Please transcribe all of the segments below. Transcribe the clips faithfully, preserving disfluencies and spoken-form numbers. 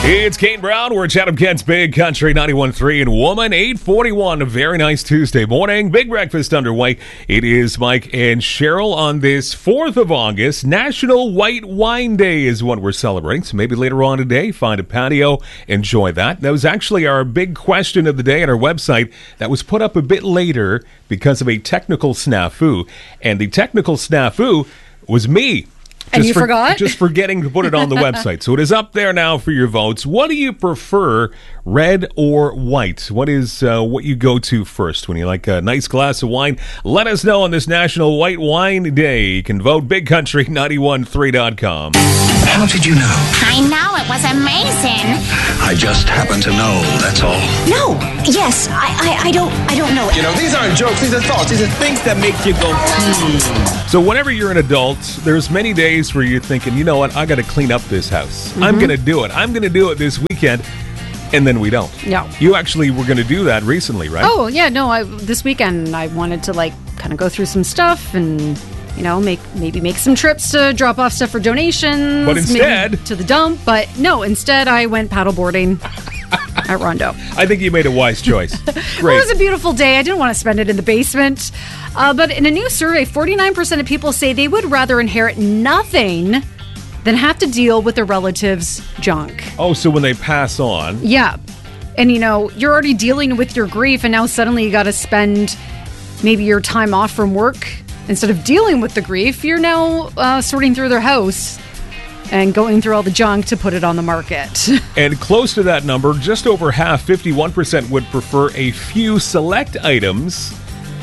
It's Kane Brown. We're at Chatham Kent's Big Country ninety-one point three and Woman eight forty-one. A very nice Tuesday morning. Big breakfast underway. It is Mike and Cheryl on this fourth of August. National White Wine Day is what we're celebrating. So maybe later on today, find a patio, enjoy that. That was actually our big question of the day on our website that was put up a bit later because of a technical snafu. And the technical snafu was me. And Just you for, forgot? Just forgetting to put it on the website. So it is up there now for your votes. What do you prefer, red or white? What is uh, what you go to first when you like a nice glass of wine? Let us know on this National White Wine Day. You can vote big country nine one three dot com. How did you know? I know, it was amazing. I just happen to know, that's all. No. Yes. I, I, I don't I don't know. You know, these aren't jokes. These are thoughts. These are things that make you go, hmm. So whenever you're an adult, there's many days where you're thinking, you know what, I got to clean up this house. Mm-hmm. I'm going to do it. I'm going to do it this weekend. And then we don't. No. You actually were going to do that recently, right? Oh, yeah. No, I, this weekend I wanted to like kind of go through some stuff and, you know, make maybe make some trips to drop off stuff for donations. But instead... to the dump. But no, instead I went paddleboarding at Rondo. I think you made a wise choice. Great. Well, it was a beautiful day. I didn't want to spend it in the basement. Uh, but in a new survey, forty-nine percent of people say they would rather inherit nothing than have to deal with their relatives' junk. Oh, so when they pass on. Yeah. And, you know, you're already dealing with your grief, and now suddenly you got to spend maybe your time off from work. Instead of dealing with the grief, you're now uh, sorting through their house and going through all the junk to put it on the market. And close to that number, just over half, fifty-one percent would prefer a few select items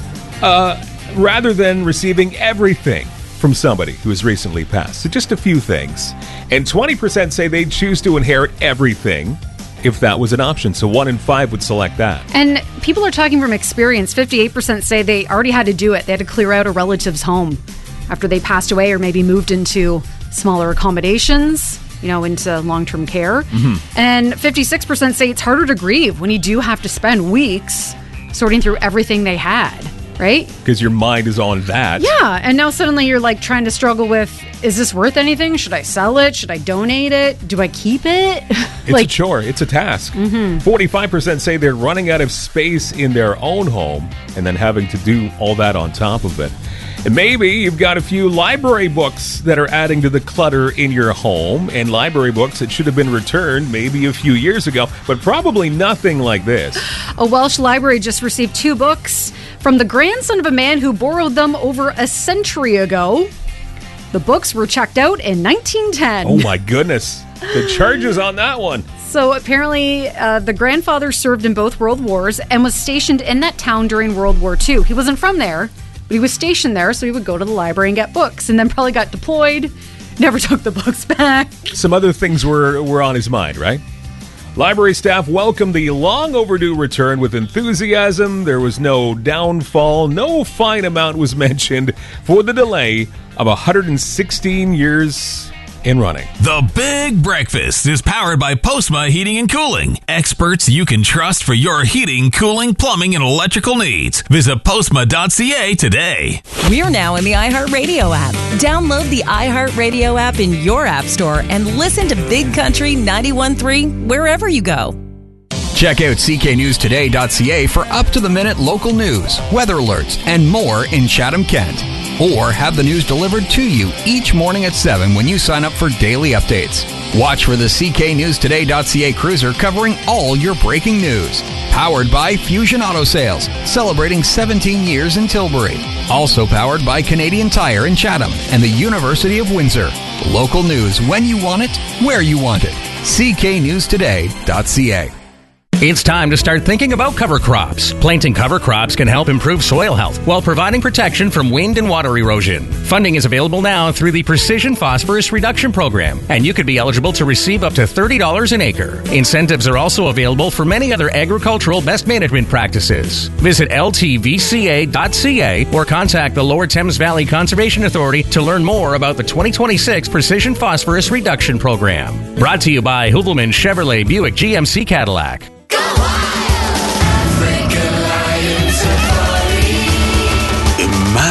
uh, rather than receiving everything from somebody who has recently passed. So just a few things. And twenty percent say they'd choose to inherit everything if that was an option. So one in five would select that. And people are talking from experience. fifty-eight percent say they already had to do it. They had to clear out a relative's home after they passed away or maybe moved into smaller accommodations, you know, into long-term care. Mm-hmm. And fifty-six percent say it's harder to grieve when you do have to spend weeks sorting through everything they had, right? Because your mind is on that. Yeah, and now suddenly you're like trying to struggle with, is this worth anything? Should I sell it? Should I donate it? Do I keep it? It's like, a chore. It's a task. Mm-hmm. forty-five percent say they're running out of space in their own home and then having to do all that on top of it. And maybe you've got a few library books that are adding to the clutter in your home, and library books that should have been returned maybe a few years ago, but probably nothing like this. A Welsh library just received two books from the grandson of a man who borrowed them over a century ago. The books were checked out in nineteen ten. Oh my goodness. The charges on that one. So apparently uh, the grandfather served in both World Wars and was stationed in that town during World War Two. He wasn't from there, but he was stationed there, so he would go to the library and get books, and then probably got deployed, never took the books back. Some other things were, were on his mind, right? Library staff welcomed the long overdue return with enthusiasm. There was no downfall. No fine amount was mentioned for the delay of one hundred sixteen years in running. The Big Breakfast is powered by Postma Heating and Cooling. Experts you can trust for your heating, cooling, plumbing, and electrical needs. Visit postma dot c a today. We're now in the iHeartRadio app. Download the iHeartRadio app in your app store and listen to Big Country ninety-one point three wherever you go. Check out c k news today dot c a for up-to-the-minute local news, weather alerts, and more in Chatham-Kent. Or have the news delivered to you each morning at seven when you sign up for daily updates. Watch for the c k news today dot c a cruiser covering all your breaking news. Powered by Fusion Auto Sales, celebrating seventeen years in Tilbury. Also powered by Canadian Tire in Chatham and the University of Windsor. Local news when you want it, where you want it. c k news today dot c a. It's time to start thinking about cover crops. Planting cover crops can help improve soil health while providing protection from wind and water erosion. Funding is available now through the Precision Phosphorus Reduction Program, and you could be eligible to receive up to thirty dollars an acre. Incentives are also available for many other agricultural best management practices. Visit L T V C A dot c a or contact the Lower Thames Valley Conservation Authority to learn more about the twenty twenty-six Precision Phosphorus Reduction Program. Brought to you by Hoovelman Chevrolet Buick G M C Cadillac. Imagine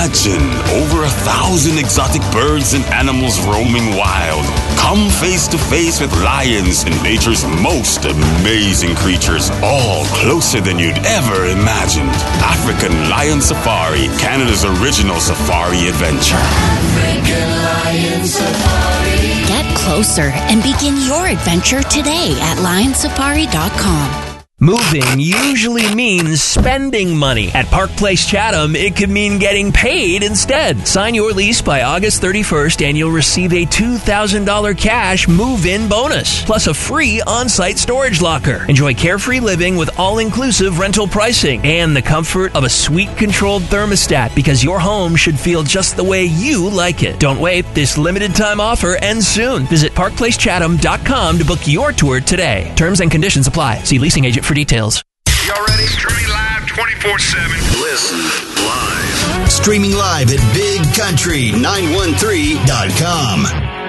Imagine over a thousand exotic birds and animals roaming wild. Come face to face with lions and nature's most amazing creatures, all closer than you'd ever imagined. African Lion Safari, Canada's original safari adventure. African Lion Safari. Get closer and begin your adventure today at lion safari dot com. Moving usually means spending money. At Park Place Chatham, it could mean getting paid instead. Sign your lease by August thirty-first and you'll receive a two thousand dollars cash move-in bonus, plus a free on-site storage locker. Enjoy carefree living with all-inclusive rental pricing and the comfort of a suite-controlled thermostat, because your home should feel just the way you like it. Don't wait. This limited-time offer ends soon. Visit park place chatham dot com to book your tour today. Terms and conditions apply. See leasing agent for details. Y'all ready? Streaming live twenty-four seven. Listen live. Streaming live at big country nine one three dot com.